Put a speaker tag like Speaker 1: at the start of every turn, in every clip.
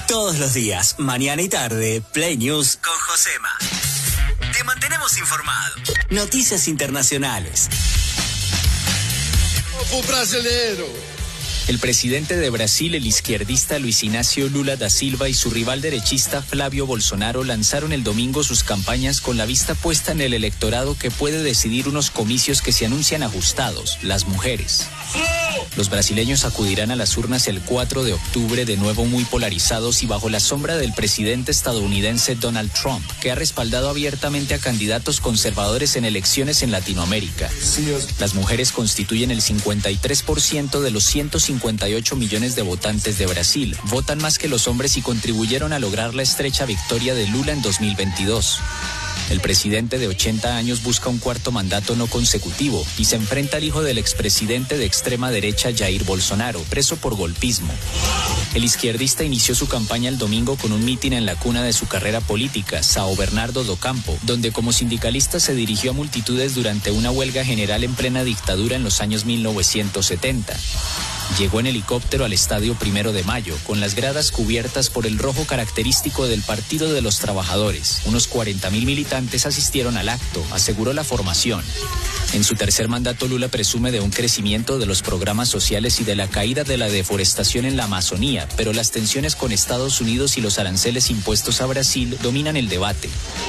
Speaker 1: Todos los días, mañana y tarde, Play News con Josema. Te mantenemos informado. Noticias internacionales.
Speaker 2: ¡O brasileiro!
Speaker 3: El presidente de Brasil, el izquierdista Luis Inácio Lula da Silva, y su rival derechista Flavio Bolsonaro lanzaron el domingo sus campañas con la vista puesta en el electorado que puede decidir unos comicios que se anuncian ajustados, las mujeres. Los brasileños acudirán a las urnas el 4 de octubre, de nuevo muy polarizados y bajo la sombra del presidente estadounidense Donald Trump, que ha respaldado abiertamente a candidatos conservadores en elecciones en Latinoamérica. Las mujeres constituyen el 53% de los 158 millones de votantes de Brasil. Votan más que los hombres y contribuyeron a lograr la estrecha victoria de Lula en 2022. El presidente de 80 años busca un cuarto mandato no consecutivo y se enfrenta al hijo del expresidente de extrema derecha Jair Bolsonaro, preso por golpismo. El izquierdista inició su campaña el domingo con un mitin en la cuna de su carrera política, São Bernardo do Campo, donde como sindicalista se dirigió a multitudes durante una huelga general en plena dictadura en los años 1970. Llegó en helicóptero al Estadio 1 de Mayo, con las gradas cubiertas por el rojo característico del Partido de los Trabajadores. Unos 40.000 militantes asistieron al acto, aseguró la formación. En su tercer mandato, Lula presume de un crecimiento de los programas sociales y de la caída de la deforestación en la Amazonía, pero las tensiones con Estados Unidos y los aranceles impuestos a Brasil dominan el debate.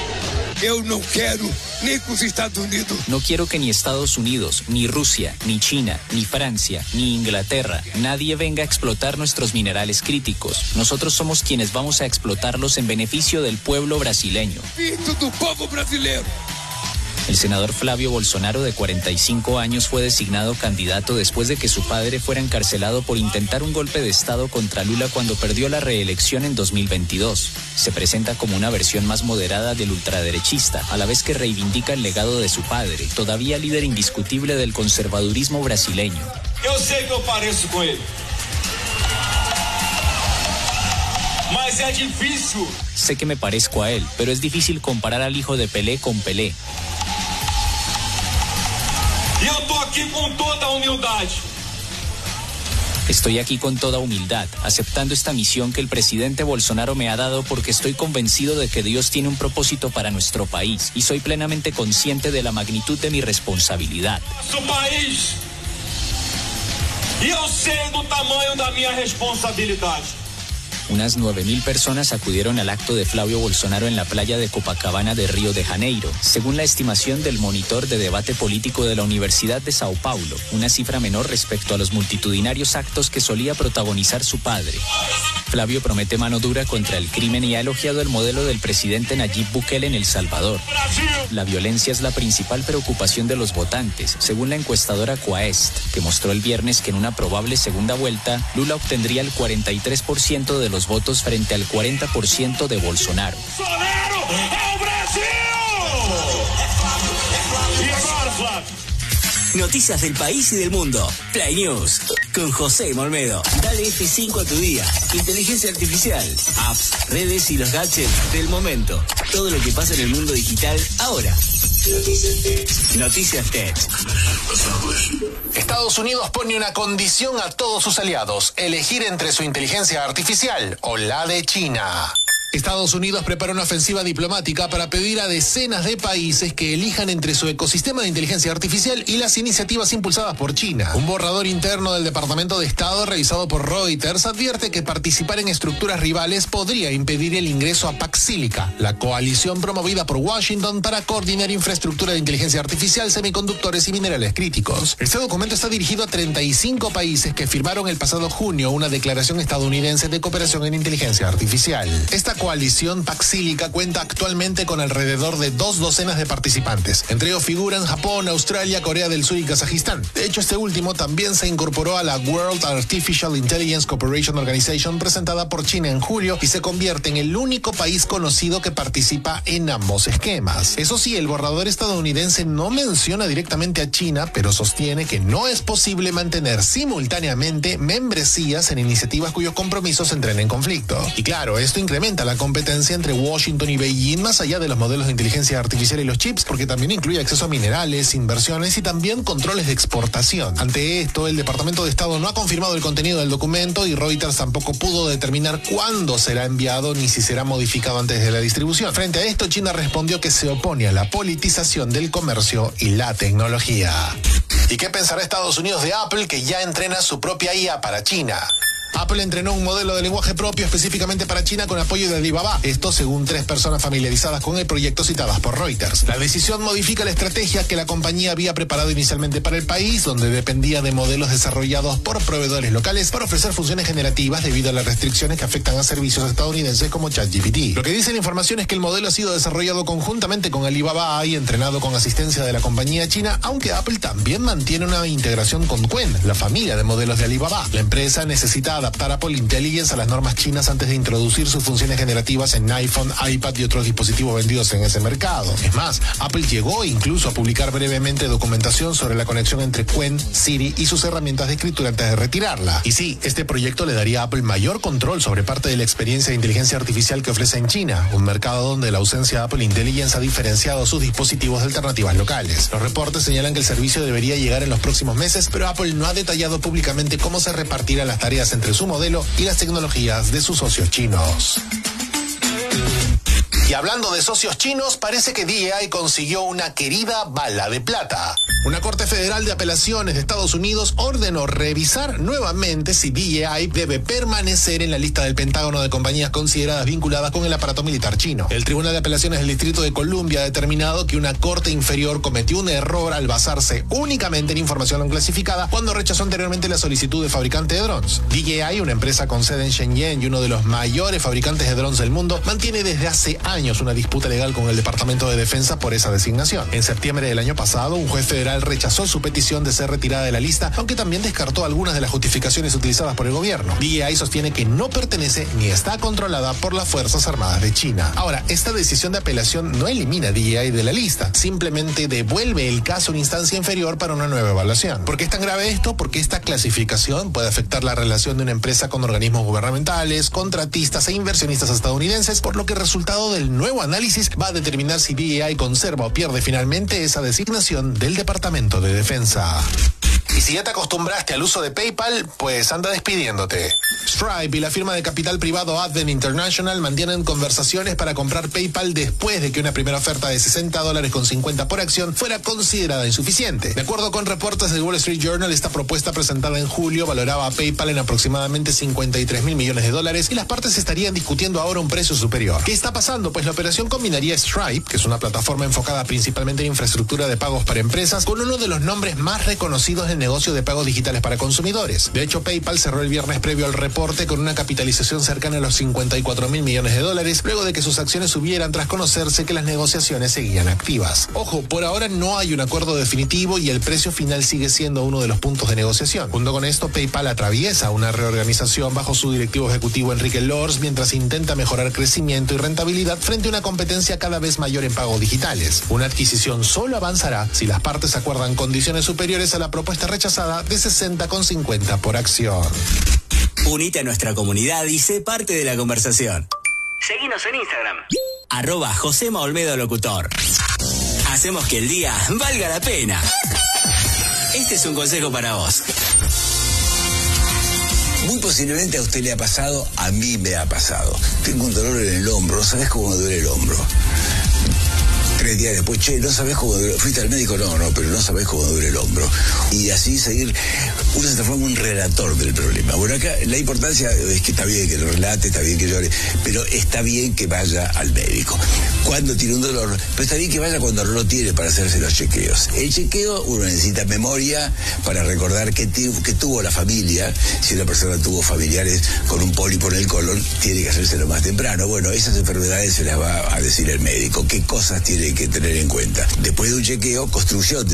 Speaker 2: Eu não quero nem com os Estados Unidos.
Speaker 3: No quiero que ni Estados Unidos, ni Rusia, ni China, ni Francia, ni Inglaterra, nadie venga a explotar nuestros minerales críticos. Nosotros somos quienes vamos a explotarlos en beneficio del pueblo brasileño.
Speaker 2: Filho do povo brasileiro.
Speaker 3: El senador Flavio Bolsonaro, de 45 años, fue designado candidato después de que su padre fuera encarcelado por intentar un golpe de Estado contra Lula cuando perdió la reelección en 2022. Se presenta como una versión más moderada del ultraderechista, a la vez que reivindica el legado de su padre, todavía líder indiscutible del conservadurismo brasileño.
Speaker 4: Eu sei que eu pareço com ele. Mas é difícil.
Speaker 3: Sé que me parezco a él, pero es difícil comparar al hijo de Pelé con Pelé.
Speaker 4: E eu tô aqui com toda a humildade.
Speaker 3: Estoy aquí con toda humildad, aceptando esta misión que el presidente Bolsonaro me ha dado porque estoy convencido de que Dios tiene un propósito para nuestro país y soy plenamente consciente de la magnitud de mi responsabilidad.
Speaker 4: Su país. E eu sei do tamanho da minha responsabilidade.
Speaker 3: Unas 9.000 personas acudieron al acto de Flavio Bolsonaro en la playa de Copacabana de Río de Janeiro, según la estimación del monitor de debate político de la Universidad de Sao Paulo, una cifra menor respecto a los multitudinarios actos que solía protagonizar su padre. Flavio promete mano dura contra el crimen y ha elogiado el modelo del presidente Nayib Bukele en El Salvador. La violencia es la principal preocupación de los votantes, según la encuestadora Quaest, que mostró el viernes que en una probable segunda vuelta, Lula obtendría el 43% de los votos frente al 40% de Bolsonaro.
Speaker 1: Noticias del país y del mundo. Play News con José Olmedo. Dale F5 a tu día. Inteligencia artificial, apps, redes y los gadgets del momento. Todo lo que pasa en el mundo digital ahora. Noticias Tech.
Speaker 5: Estados Unidos pone una condición a todos sus aliados: elegir entre su inteligencia artificial o la de China. Estados Unidos prepara una ofensiva diplomática para pedir a decenas de países que elijan entre su ecosistema de inteligencia artificial y las iniciativas impulsadas por China. Un borrador interno del Departamento de Estado revisado por Reuters advierte que participar en estructuras rivales podría impedir el ingreso a Paxílica, la coalición promovida por Washington para coordinar infraestructura de inteligencia artificial, semiconductores y minerales críticos. Este documento está dirigido a 35 países que firmaron el pasado junio una declaración estadounidense de cooperación en inteligencia artificial. Esta coalición Paxílica cuenta actualmente con alrededor de 2 docenas de participantes. Entre ellos figuran Japón, Australia, Corea del Sur y Kazajistán. De hecho, este último también se incorporó a la World Artificial Intelligence Cooperation Organization presentada por China en julio y se convierte en el único país conocido que participa en ambos esquemas. Eso sí, el borrador estadounidense no menciona directamente a China, pero sostiene que no es posible mantener simultáneamente membresías en iniciativas cuyos compromisos entren en conflicto. Y claro, esto incrementa la la competencia entre Washington y Beijing, más allá de los modelos de inteligencia artificial y los chips, porque también incluye acceso a minerales, inversiones y también controles de exportación. Ante esto, el Departamento de Estado no ha confirmado el contenido del documento y Reuters tampoco pudo determinar cuándo será enviado ni si será modificado antes de la distribución. Frente a esto, China respondió que se opone a la politización del comercio y la tecnología. ¿Y qué pensará Estados Unidos de Apple, que ya entrena su propia IA para China? Apple entrenó un modelo de lenguaje propio específicamente para China con apoyo de Alibaba. Esto según 3 personas familiarizadas con el proyecto citadas por Reuters. La decisión modifica la estrategia que la compañía había preparado inicialmente para el país, donde dependía de modelos desarrollados por proveedores locales para ofrecer funciones generativas debido a las restricciones que afectan a servicios estadounidenses como ChatGPT. Lo que dice la información es que el modelo ha sido desarrollado conjuntamente con Alibaba y entrenado con asistencia de la compañía china, aunque Apple también mantiene una integración con Qwen, la familia de modelos de Alibaba. La empresa necesita adaptar Apple Intelligence a las normas chinas antes de introducir sus funciones generativas en iPhone, iPad y otros dispositivos vendidos en ese mercado. Es más, Apple llegó incluso a publicar brevemente documentación sobre la conexión entre Qwen, Siri y sus herramientas de escritura antes de retirarla. Y sí, este proyecto le daría a Apple mayor control sobre parte de la experiencia de inteligencia artificial que ofrece en China, un mercado donde la ausencia de Apple Intelligence ha diferenciado sus dispositivos de alternativas locales. Los reportes señalan que el servicio debería llegar en los próximos meses, pero Apple no ha detallado públicamente cómo se repartirán las tareas entre su modelo y las tecnologías de sus socios chinos. Y hablando de socios chinos, parece que DJI consiguió una querida bala de plata. Una corte federal de apelaciones de Estados Unidos ordenó revisar nuevamente si DJI debe permanecer en la lista del Pentágono de compañías consideradas vinculadas con el aparato militar chino. El Tribunal de Apelaciones del Distrito de Columbia ha determinado que una corte inferior cometió un error al basarse únicamente en información no clasificada cuando rechazó anteriormente la solicitud del fabricante de drones. DJI, una empresa con sede en Shenzhen y uno de los mayores fabricantes de drones del mundo, mantiene desde hace años una disputa legal con el Departamento de Defensa por esa designación. En septiembre del año pasado, un juez federal rechazó su petición de ser retirada de la lista, aunque también descartó algunas de las justificaciones utilizadas por el gobierno. DJI sostiene que no pertenece ni está controlada por las Fuerzas Armadas de China. Ahora, esta decisión de apelación no elimina a DJI de la lista, simplemente devuelve el caso a una instancia inferior para una nueva evaluación. ¿Por qué es tan grave esto? Porque esta clasificación puede afectar la relación de una empresa con organismos gubernamentales, contratistas e inversionistas estadounidenses, por lo que el resultado del nuevo análisis va a determinar si DJI conserva o pierde finalmente esa designación del Departamento de Defensa. Y si ya te acostumbraste al uso de PayPal, pues anda despidiéndote. Stripe y la firma de capital privado Advent International mantienen conversaciones para comprar PayPal después de que una primera oferta de $60.50 por acción fuera considerada insuficiente. De acuerdo con reportes del Wall Street Journal, esta propuesta presentada en julio valoraba a PayPal en aproximadamente $53 mil millones y las partes estarían discutiendo ahora un precio superior. ¿Qué está pasando? Pues la operación combinaría Stripe, que es una plataforma enfocada principalmente en infraestructura de pagos para empresas, con uno de los nombres más reconocidos del negocio de pagos digitales para consumidores. De hecho, PayPal cerró el viernes previo al reporte con una capitalización cercana a los $54 mil millones, luego de que sus acciones subieran tras conocerse que las negociaciones seguían activas. Ojo, por ahora no hay un acuerdo definitivo y el precio final sigue siendo uno de los puntos de negociación. Junto con esto, PayPal atraviesa una reorganización bajo su directivo ejecutivo Enrique Lors, mientras intenta mejorar crecimiento y rentabilidad frente a una competencia cada vez mayor en pagos digitales. Una adquisición solo avanzará si las partes acuerdan condiciones superiores a la propuesta rechazada de $60.50 por acción.
Speaker 1: Unite a nuestra comunidad y sé parte de la conversación. Seguinos en Instagram. @Josema Olmedo Locutor. Hacemos que el día valga la pena. Este es un consejo para vos.
Speaker 6: Muy posiblemente a usted le ha pasado, a mí me ha pasado. Tengo un dolor en el hombro, no sabes cómo me duele el hombro. 3 días después, no sabés cómo duele. ¿Fuiste al médico? No, pero no sabés cómo duele el hombro. Y así seguir, uno se transforma en un relator del problema. Bueno, acá la importancia es que está bien que lo relate, está bien que llore, pero está bien que vaya al médico. Cuando tiene un dolor, pero está bien que vaya cuando no lo tiene para hacerse los chequeos. El chequeo, uno necesita memoria para recordar que tuvo la familia. Si una persona tuvo familiares con un pólipo en el colon, tiene que hacérselo más temprano. Bueno, esas enfermedades se las va a decir el médico. ¿Qué cosas tiene que tener en cuenta? Después de un chequeo, construcción